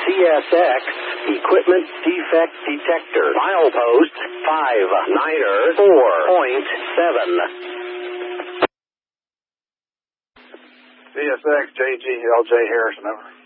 CSX Equipment Defect Detector. Milepost 594.7. CSX JGLJ Harrison, over.